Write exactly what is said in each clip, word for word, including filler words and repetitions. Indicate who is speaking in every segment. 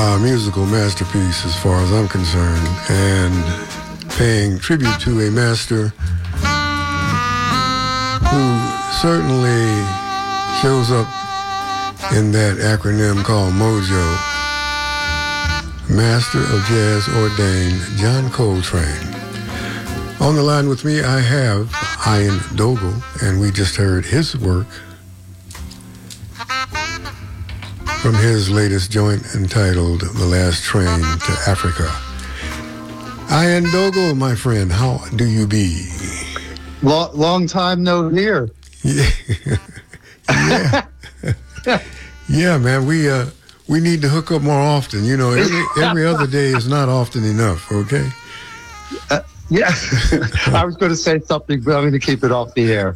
Speaker 1: a musical masterpiece as far as I'm concerned, and paying tribute to a master who certainly shows up in that acronym called MOJO. Master of Jazz ordained John Coltrane. On the line with me, I have Ian Dogle, and we just heard his work from his latest joint entitled The Last Train to Africa. Ian Dogle, my friend, how do you be?
Speaker 2: Long, long time no hear.
Speaker 1: Yeah. yeah. Yeah, man, we uh we need to hook up more often. You know, every every other day is not often enough, okay?
Speaker 2: Uh, yeah. I was going to say something, but I'm going to keep it off the air.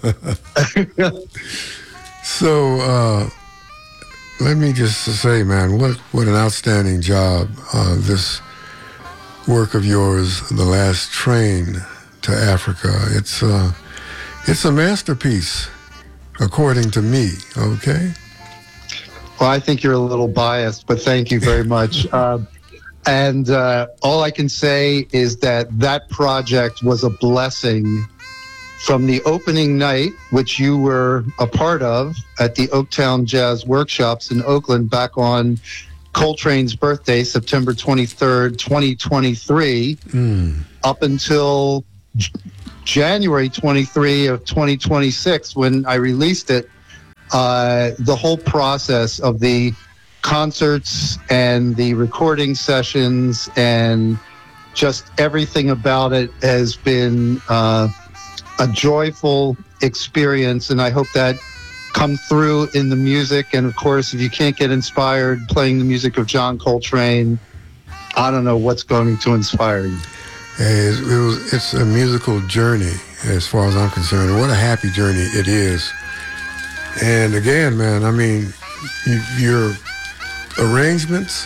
Speaker 1: So, uh, let me just say, man, what, what an outstanding job uh, this work of yours, The Last Train to Africa. It's, uh, it's a masterpiece, according to me, okay?
Speaker 2: Well, I think you're a little biased, but thank you very much. uh, and uh, all I can say is that that project was a blessing from the opening night, which you were a part of at the Oaktown Jazz Workshops in Oakland back on Coltrane's birthday, September twenty-third, twenty twenty-three, mm. up until J- January twenty-third of twenty twenty-six, when I released it. Uh, the whole process of the concerts and the recording sessions and just everything about it has been uh, a joyful experience, and I hope that comes through in the music. And of course, if you can't get inspired playing the music of John Coltrane, I don't know what's going to inspire you.
Speaker 1: It's, it was, it's a musical journey as far as I'm concerned, and what a happy journey it is. And again, man, I mean, you, your arrangements,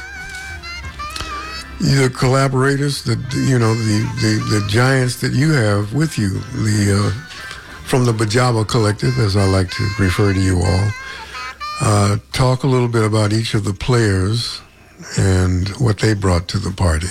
Speaker 1: your collaborators, the you know the, the, the giants that you have with you, the uh, from the Bajaba Collective, as I like to refer to you all. Uh, talk a little bit about each of the players and what they brought to the party.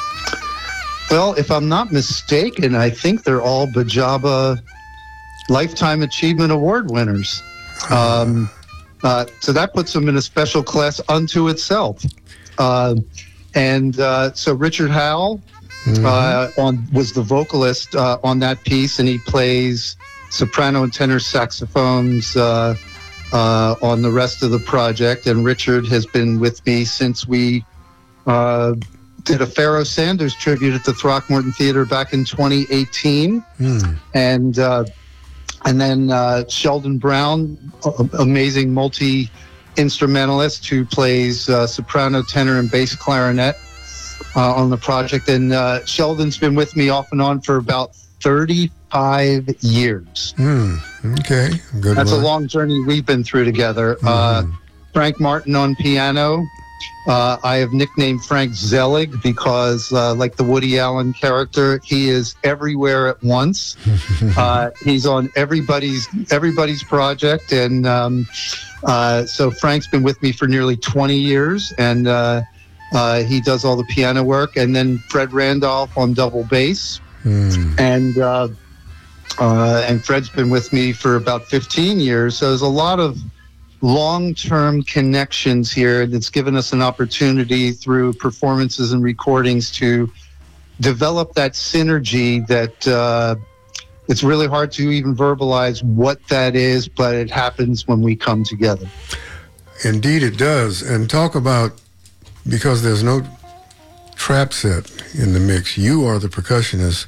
Speaker 2: Well, if I'm not mistaken, I think they're all Bajaba Lifetime Achievement Award winners. Um, uh, so that puts them in a special class unto itself. Uh, and uh, so Richard Howell mm-hmm. uh, on was the vocalist uh, on that piece, and he plays soprano and tenor saxophones uh, uh, on the rest of the project. And Richard has been with me since we uh, did a Pharoah Sanders tribute at the Throckmorton Theater back in twenty eighteen. Mm. And uh, And then uh, Sheldon Brown, amazing multi-instrumentalist who plays uh, soprano, tenor, and bass clarinet uh, on the project. And uh, Sheldon's been with me off and on for about thirty-five years.
Speaker 1: Mm, okay, good.
Speaker 2: That's
Speaker 1: one.
Speaker 2: a long journey we've been through together. Mm-hmm. Uh, Frank Martin on piano. Uh, I have nicknamed Frank Zelig because, uh, like the Woody Allen character, he is everywhere at once. uh, he's on everybody's everybody's project, and um, uh, so Frank's been with me for nearly twenty years, and uh, uh, he does all the piano work. And then Fred Randolph on double bass, mm. and uh, uh, and Fred's been with me for about fifteen years. So there's a lot of long-term connections here that's given us an opportunity through performances and recordings to develop that synergy that uh, it's really hard to even verbalize what that is, but it happens when we come together.
Speaker 1: Indeed it does. And talk about, because there's no trap set in the mix, you are the percussionist.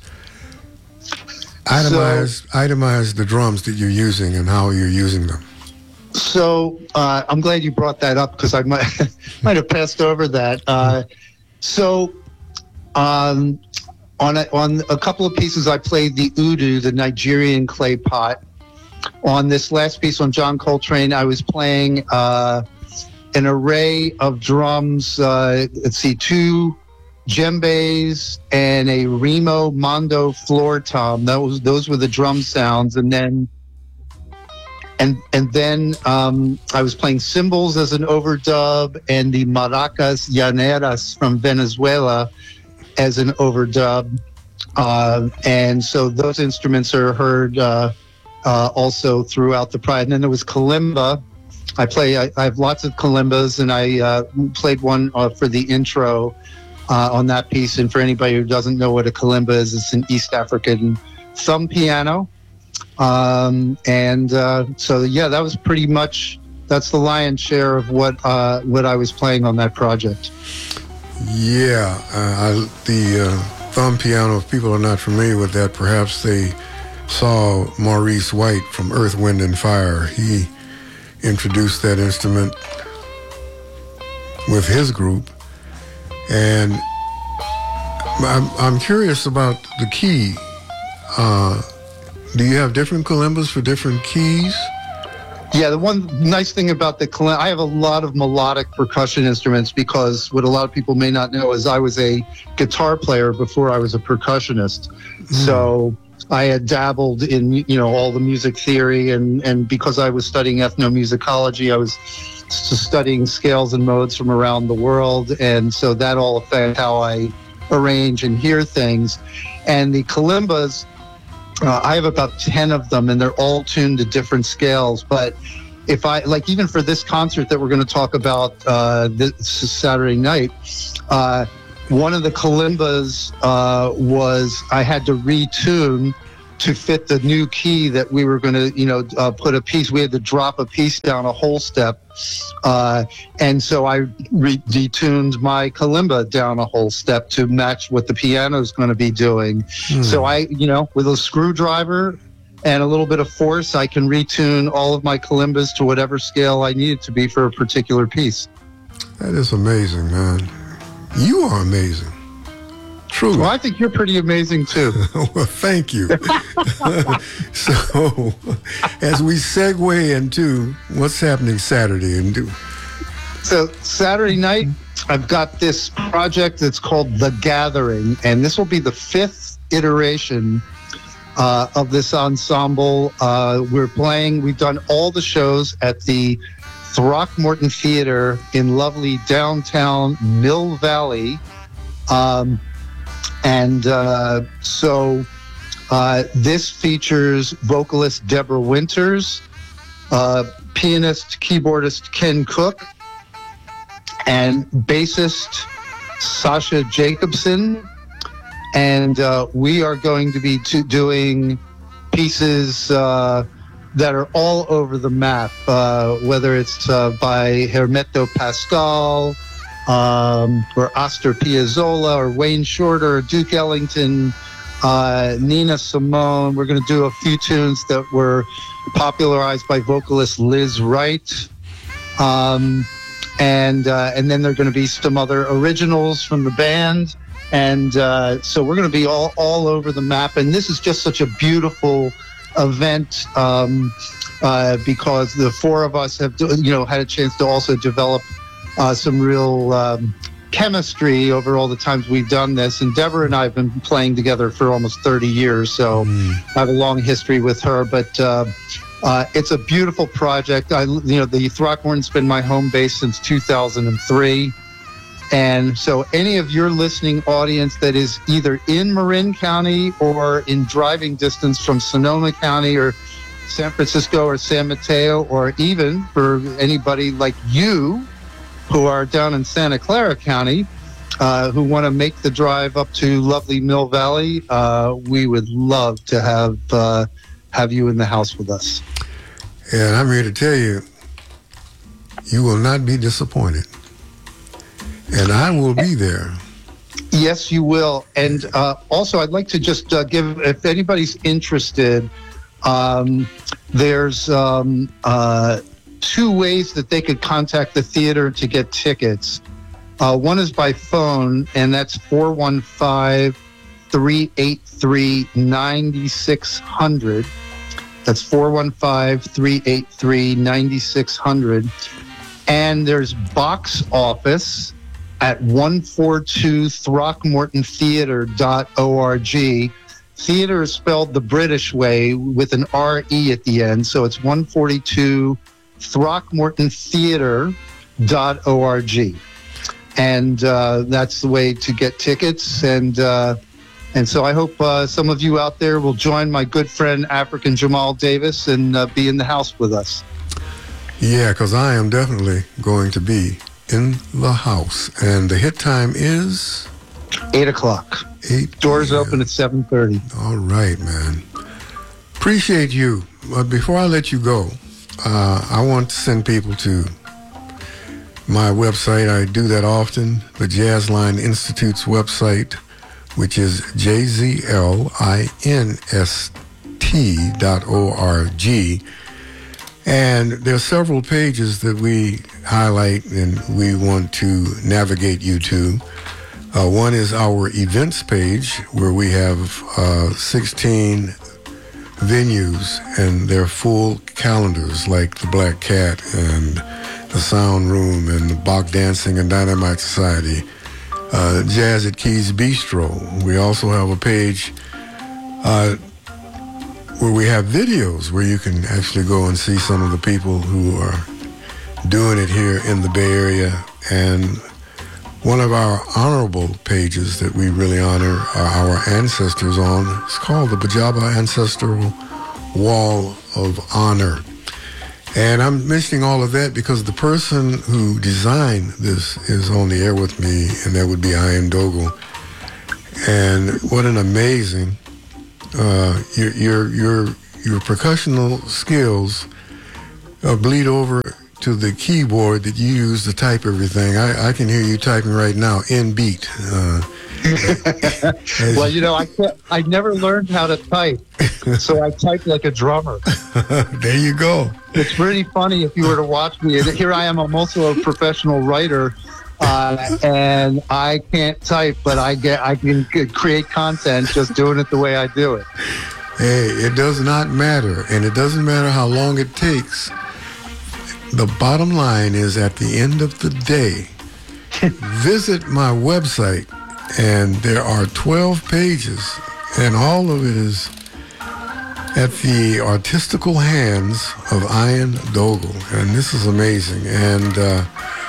Speaker 1: Itemize, so, itemize the drums that you're using and how you're using them.
Speaker 2: So uh, I'm glad you brought that up because I might might have passed over that. Uh, so um, on a, on a couple of pieces, I played the udu, the Nigerian clay pot. On this last piece on John Coltrane, I was playing uh, an array of drums. Uh, let's see, two djembes and a Remo Mondo floor tom. Those those were the drum sounds, and then. and and then um, I was playing cymbals as an overdub, and the maracas llaneras from Venezuela as an overdub. Uh, and so those instruments are heard uh, uh, also throughout the Pride. And then there was kalimba. I play. I, I have lots of kalimbas, and I uh, played one uh, for the intro uh, on that piece. And for anybody who doesn't know what a kalimba is, it's an East African thumb piano. Um, and uh, so, yeah, that was pretty much. That's the lion's share of what uh, what I was playing on that project.
Speaker 1: Yeah, uh, I, the uh, thumb piano, if people are not familiar with that, perhaps they saw Maurice White from Earth, Wind and Fire. He introduced that instrument with his group. And I'm, I'm curious about the key. Uh, do you have different kalimbas for different keys?
Speaker 2: Yeah, the one nice thing about the kalimba, I have a lot of melodic percussion instruments because what a lot of people may not know is I was a guitar player before I was a percussionist. Mm. So I had dabbled in, you know, all the music theory, and, and because I was studying ethnomusicology, I was studying scales and modes from around the world, and so that all affected how I arrange and hear things. And the kalimbas, Uh, I have about ten of them, and they're all tuned to different scales. But if I, like, even for this concert that we're going to talk about uh, this Saturday night, uh, one of the kalimbas uh, was I had to retune to fit the new key that we were going to, you know, uh, put a piece. We had to drop a piece down a whole step. Uh, and so I re- detuned my kalimba down a whole step to match what the piano is going to be doing. Mm. So I, you know, with a screwdriver and a little bit of force, I can retune all of my kalimbas to whatever scale I need it to be for a particular piece.
Speaker 1: That is amazing, man. You are amazing. Truly.
Speaker 2: Well, I think you're pretty amazing, too.
Speaker 1: Well, thank you. So, as we segue into what's happening Saturday, and do.
Speaker 2: So, Saturday night, I've got this project that's called The Gathering, and this will be the fifth iteration uh, of this ensemble. Uh, we're playing, we've done all the shows at the Throckmorton Theater in lovely downtown Mill Valley. Um, And uh, so uh, this features vocalist Deborah Winters, uh, pianist, keyboardist Ken Cook, and bassist Sasha Jacobson. And uh, we are going to be to doing pieces uh, that are all over the map, uh, whether it's uh, by Hermeto Pascal, Um, or Astor Piazzolla, or Wayne Shorter, or Duke Ellington, uh, Nina Simone. We're going to do a few tunes that were popularized by vocalist Liz Wright. Um, and uh, and then there are going to be some other originals from the band. And uh, so we're going to be all, all over the map. And this is just such a beautiful event um, uh, because the four of us have, you know, had a chance to also develop Uh, some real um, chemistry over all the times we've done this. And Deborah and I have been playing together for almost thirty years, so mm. I have a long history with her. But uh, uh, it's a beautiful project. I, you know, the Throckmorton's been my home base since two thousand three. And so any of your listening audience that is either in Marin County or in driving distance from Sonoma County or San Francisco or San Mateo, or even for anybody like you who are down in Santa Clara County, uh, who want to make the drive up to lovely Mill Valley, uh, we would love to have uh, have you in the house with us.
Speaker 1: And I'm here to tell you, you will not be disappointed. And I will be there.
Speaker 2: Yes, you will. And uh, also, I'd like to just uh, give, if anybody's interested, um, there's um, uh, two ways that they could contact the theater to get tickets. Uh, one is by phone, and that's four one five, three eight three, nine six zero zero. That's four one five, three eight three, nine six zero zero. And there's box office at one forty-two throckmorton theater dot org. theater is spelled the British way with an R E at the end. So it's one forty-two Throckmorton Theater dot org. And uh, that's the way to get tickets. And uh, and so I hope uh, some of you out there will join my good friend African Jamal Davis and uh, be in the house with us.
Speaker 1: Yeah, because I am definitely going to be in the house. And the hit time is?
Speaker 2: eight o'clock.
Speaker 1: eight
Speaker 2: Doors open at seven thirty.
Speaker 1: All right, man. Appreciate you. But before I let you go, uh, I want to send people to my website. I do that often, the Jazzline Institute's website, which is J Z L I N S T dot O R G. And there are several pages that we highlight and we want to navigate you to. Uh, one is our events page, where we have uh, sixteen venues and their full calendars, like the Black Cat and the Sound Room and the Bach Dancing and Dynamite Society, uh, Jazz at Keys Bistro. We also have a page uh, where we have videos where you can actually go and see some of the people who are doing it here in the Bay Area. And one of our honorable pages that we really honor our ancestors on is called the Bajaba Ancestral Wall of Honor. And I'm mentioning all of that because the person who designed this is on the air with me, and that would be Ian Dogle. And what an amazing, uh, your, your, your, your percussional skills uh, bleed over to the keyboard that you use to type everything. I, I can hear you typing right now in beat. Uh,
Speaker 2: well, you know, I can't, I never learned how to type, so I type like a drummer.
Speaker 1: There you go.
Speaker 2: It's pretty funny if you were to watch me. And here I am. I'm also a professional writer, uh, and I can't type, but I get I can create content just doing it the way I do it.
Speaker 1: Hey, it does not matter, and it doesn't matter how long it takes. The bottom line is, at the end of the day, visit my website, and there are twelve pages, and all of it is at the artistical hands of Ian Dogle, and this is amazing. And uh,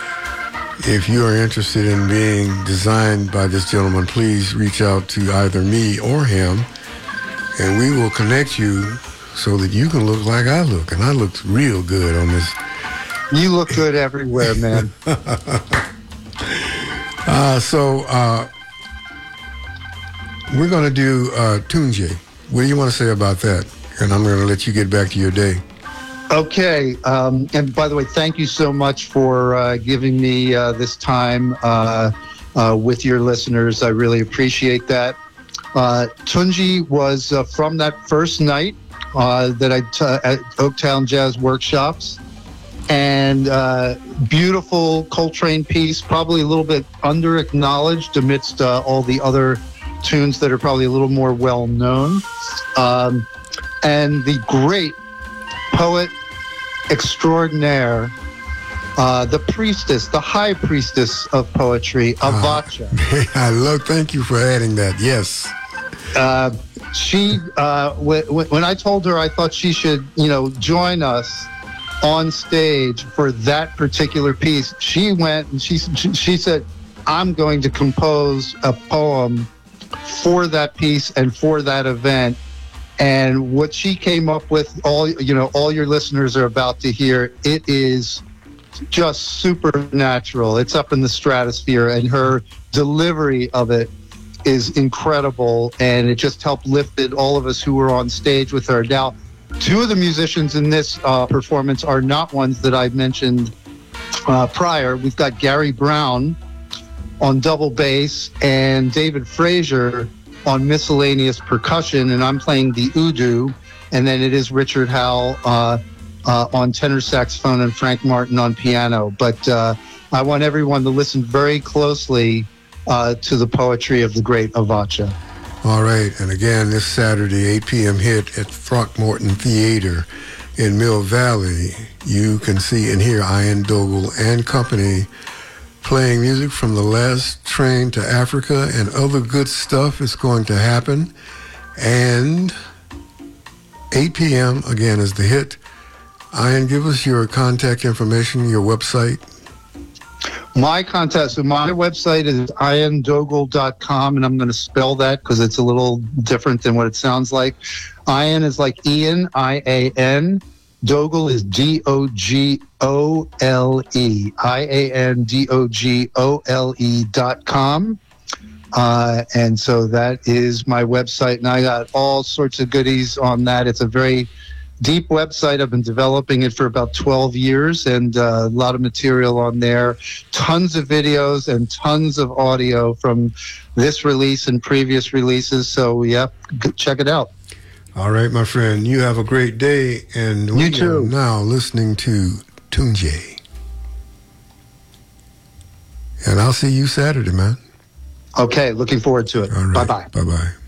Speaker 1: if you are interested in being designed by this gentleman, please reach out to either me or him, and we will connect you so that you can look like I look, and I look real good on this.
Speaker 2: You look good everywhere, man.
Speaker 1: uh, so uh, we're going to do uh, Tunje. What do you want to say about that? And I'm going to let you get back to your day.
Speaker 2: Okay. Um, and by the way, thank you so much for uh, giving me uh, this time uh, uh, with your listeners. I really appreciate that. Uh, Tunji was uh, from that first night uh, that I t- at Oaktown Jazz Workshops. And uh, beautiful Coltrane piece, probably a little bit under-acknowledged amidst uh, all the other tunes that are probably a little more well-known. Um, and the great poet extraordinaire, uh, the priestess, the high priestess of poetry, Avacha.
Speaker 1: Uh, I love, thank you for adding that, yes.
Speaker 2: Uh, she, uh, w- w- when I told her I thought she should, you know, join us on stage for that particular piece, she went and she she said, I'm going to compose a poem for that piece and for that event. And what she came up with, all you know, all your listeners are about to hear, it is just supernatural. It's up in the stratosphere, and her delivery of it is incredible, and it just helped lifted all of us who were on stage with her. Now, two of the musicians in this uh, performance are not ones that I mentioned uh, prior. We've got Gary Brown on double bass and David Frazier on miscellaneous percussion, and I'm playing the Udu, and then it is Richard Howell uh, uh, on tenor saxophone and Frank Martin on piano. But uh, I want everyone to listen very closely uh, to the poetry of the great Avacha.
Speaker 1: All right, and again, this Saturday, eight p.m. hit at Throckmorton Theater in Mill Valley. You can see and hear Ian Dogle and company playing music from The Last Train to Africa, and other good stuff is going to happen. And eight p.m. again is the hit. Ian, give us your contact information, your website.
Speaker 2: My contact, so my website is ian dogle dot com, and I'm going to spell that because it's a little different than what it sounds like. Ian is like Ian, I A N. Dogle is D O G O L E. I A N D O G O L E dot com. Uh, and so that is my website, and I got all sorts of goodies on that. It's a very deep website. I've been developing it for about twelve years, and uh, a lot of material on there. Tons of videos and tons of audio from this release and previous releases. So, yeah, check it out.
Speaker 1: All right, my friend. You have a great day. And we
Speaker 2: You too.
Speaker 1: are now listening to Tunje. And I'll see you Saturday, man.
Speaker 2: Okay, looking forward to it.
Speaker 1: All right.
Speaker 2: Bye-bye.
Speaker 1: Bye-bye.